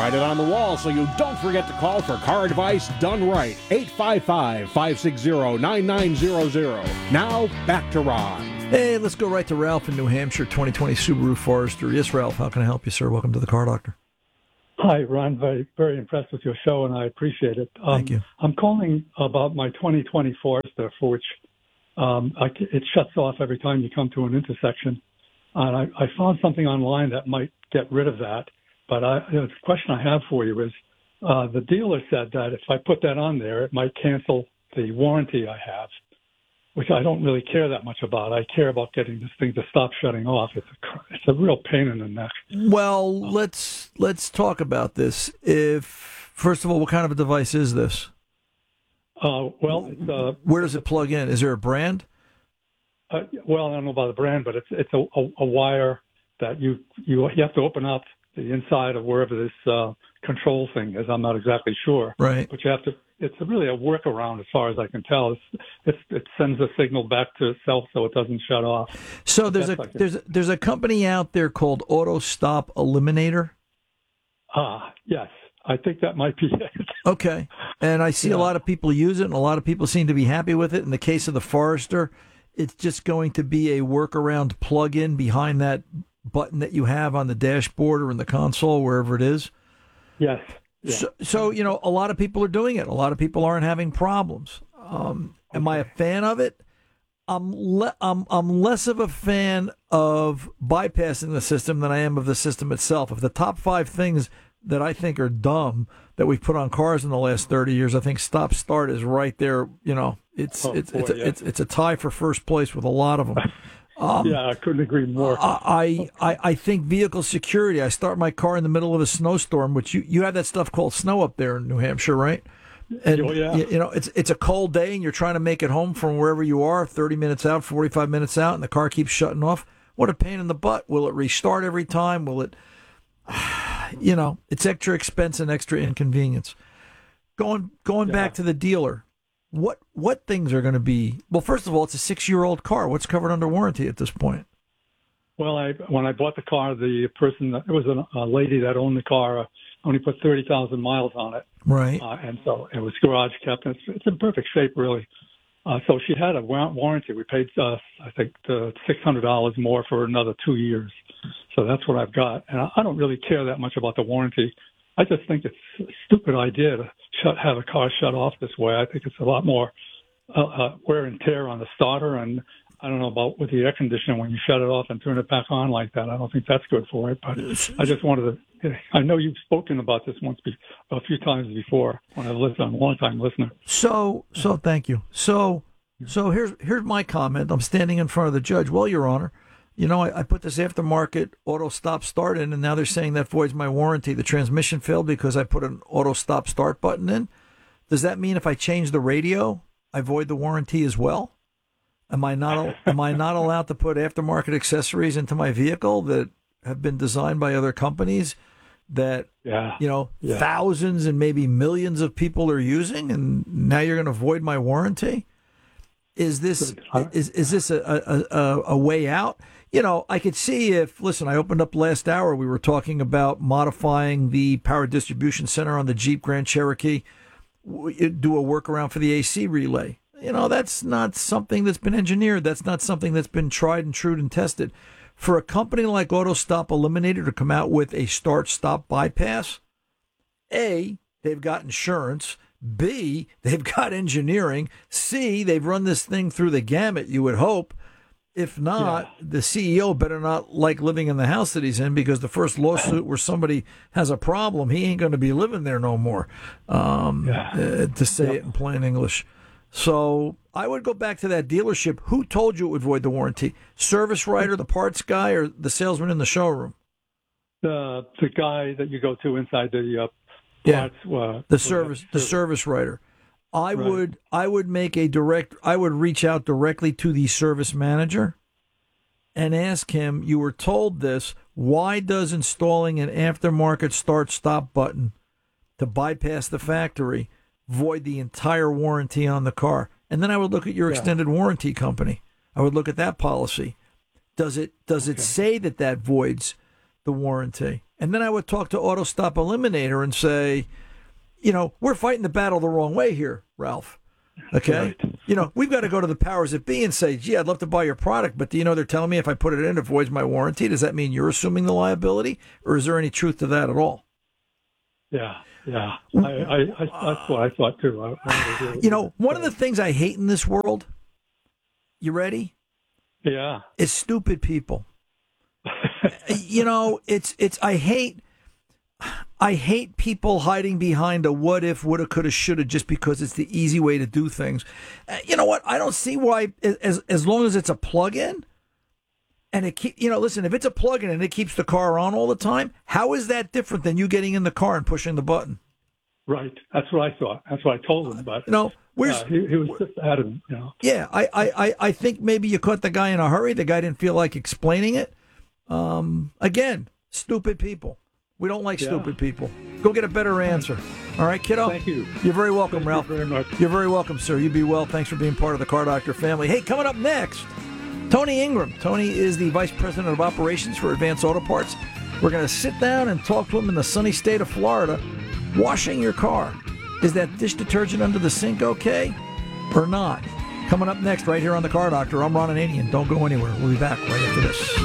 write it on the wall so you don't forget to call for car advice done right. 855-560-9900. Now, back to Ron. Hey, let's go right to Ralph in New Hampshire, 2020 Subaru Forester. Yes, Ralph, how can I help you, sir? Welcome to the Car Doctor. Hi, Ron. Very, very impressed with your show, and I appreciate it. Thank you. I'm calling about my 2020 Forester, for which it shuts off every time you come to an intersection. And I found something online that might get rid of that. But the question I have for you is, the dealer said that if I put that on there, it might cancel the warranty I have, which I don't really care that much about. I care about getting this thing to stop shutting off. It's a real pain in the neck. Well, let's talk about this. First of all, what kind of a device is this? Where does it plug in? Is there a brand? Well, I don't know about the brand, but it's a wire that you have to open up the inside of wherever this control thing is. I'm not exactly sure. Right. But you have to. It's really a workaround, as far as I can tell. It sends a signal back to itself so it doesn't shut off. So there's a company out there called Auto Stop Eliminator. Yes. I think that might be it. Okay. And I see a lot of people use it, and a lot of people seem to be happy with it. In the case of the Forester, it's just going to be a workaround plug-in behind that button that you have on the dashboard or in the console, wherever it is. Yes. Yeah. So, a lot of people are doing it. A lot of people aren't having problems. Am I a fan of it? I'm less of a fan of bypassing the system than I am of the system itself. Of the top 5 things that I think are dumb that we've put on cars in the last 30 years, I think stop start is right there. It's a tie for first place with a lot of them. I couldn't agree more. I think vehicle security. I start my car in the middle of a snowstorm, which you have that stuff called snow up there in New Hampshire, right? And it's a cold day, and you're trying to make it home from wherever you are, 30 minutes out, 45 minutes out, and the car keeps shutting off. What a pain in the butt. Will it restart every time? Will it? It's extra expense and extra inconvenience. Going back to the dealer. What things are going to be? Well, first of all, it's a 6-year-old car. What's covered under warranty at this point? Well, when I bought the car, the person, it was a lady that owned the car, only put 30,000 miles on it. Right. And so it was garage kept. It's in perfect shape, really. So she had a warranty. We paid, I think, $600 more for another 2 years. So that's what I've got. And I don't really care that much about the warranty. I just think it's a stupid idea to have a car shut off this way. I think it's a lot more wear and tear on the starter. And I don't know about with the air conditioner when you shut it off and turn it back on like that. I don't think that's good for it. But I just wanted to. I know you've spoken about this a few times before when I've listened. I'm a long-time listener. So thank you. So here's my comment. I'm standing in front of the judge. Well, Your Honor, I put this aftermarket auto stop start in, and now they're saying that voids my warranty. The transmission failed because I put an auto stop start button in. Does that mean if I change the radio, I void the warranty as well? Am I not allowed to put aftermarket accessories into my vehicle that have been designed by other companies that thousands and maybe millions of people are using, and now you're going to void my warranty? Is this a way out? I could see I opened up last hour, we were talking about modifying the power distribution center on the Jeep Grand Cherokee, do a workaround for the AC relay. That's not something that's been engineered. That's not something that's been tried and true and tested. For a company like Auto Stop Eliminator to come out with a start-stop bypass, A, they've got insurance. B, they've got engineering. C, they've run this thing through the gamut, you would hope. If not, the CEO better not like living in the house that he's in, because the first lawsuit where somebody has a problem, he ain't going to be living there no more, to say it in plain English. So I would go back to that dealership. Who told you it would void the warranty? Service writer, the parts guy, or the salesman in the showroom? The guy that you go to inside the the service writer. I would reach out directly to the service manager and ask him, you were told this, why does installing an aftermarket start-stop button to bypass the factory void the entire warranty on the car? And then I would look at your extended warranty company. I would look at that policy. Does it say that voids the warranty. And then I would talk to Auto Stop Eliminator and say, we're fighting the battle the wrong way here, Ralph. Okay? Right. We've got to go to the powers that be and say, gee, I'd love to buy your product, but do you know they're telling me if I put it in, it voids my warranty? Does that mean you're assuming the liability? Or is there any truth to that at all? Yeah. That's what I thought, too. One of the things I hate in this world, you ready? Yeah. Is stupid people. I hate people hiding behind a what if, woulda, coulda, shoulda, just because it's the easy way to do things. You know what? I don't see why, as long as it's a plug-in, and listen, if it's a plug-in and it keeps the car on all the time, how is that different than you getting in the car and pushing the button? Right. That's what I thought. That's what I told him. But he was just adamant. Yeah, I think maybe you caught the guy in a hurry. The guy didn't feel like explaining it. Again, stupid people. We don't like stupid people. Go get a better answer. All right, kiddo? Thank you. You're very welcome, Ralph. Thank you very much. You're very welcome, sir. You be well. Thanks for being part of the Car Doctor family. Hey, coming up next, Tony Ingram. Tony is the Vice President of Operations for Advance Auto Parts. We're going to sit down and talk to him in the sunny state of Florida. Washing your car. Is that dish detergent under the sink okay or not? Coming up next right here on the Car Doctor. I'm Ron Ananian. Don't go anywhere. We'll be back right after this.